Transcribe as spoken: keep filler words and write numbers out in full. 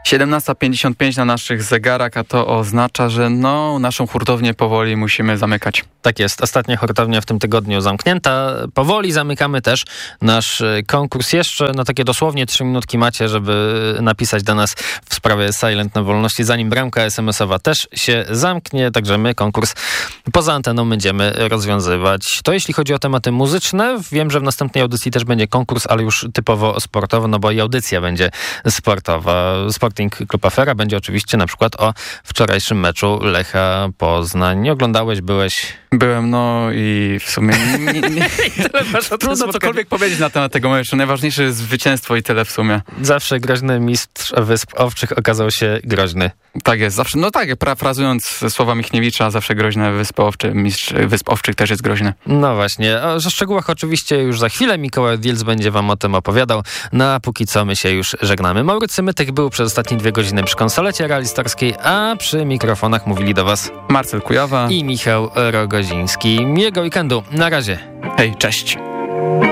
siedemnasta pięćdziesiąt pięć na naszych zegarach, a to oznacza, że no, naszą hurtownię powoli musimy zamykać. Tak jest. Ostatnia hurtownia w tym tygodniu zamknięta. Powoli zamykamy też nasz konkurs. Jeszcze no takie dosłownie trzy minutki macie, żeby napisać do nas w sprawie Silent na wolności, zanim bramka es em esowa też się zamknie. Także my konkurs poza anteną będziemy rozwiązywać. To jeśli chodzi o tematy muzyczne. Wiem, że w następnej audycji też będzie konkurs, ale już typowo sportowo, no bo i audycja będzie sportowa. Sporting Klub Afera będzie oczywiście na przykład o wczorajszym meczu Lecha Poznań. Nie oglądałeś, byłeś... Byłem, no i w sumie nie, nie, nie. Trudno cokolwiek powiedzieć na temat tego meczu. Najważniejsze jest zwycięstwo i tyle w sumie. Zawsze groźny mistrz Wysp Owczych okazał się groźny. Tak jest, zawsze, no tak, parafrazując słowa Michniewicza, zawsze groźne Wyspy Owcze, mistrz Wysp Owczych też jest groźny. No właśnie, o szczegółach oczywiście już za chwilę Mikołaj Dielc będzie wam o tym opowiadał, no a póki co my się już żegnamy. Maurycy Mytek był przez ostatnie dwie godziny przy konsolecie realistorskiej, a przy mikrofonach mówili do was Marcel Kujawa i Michał Rogoziński. Miłego weekendu, na razie. Hej, cześć.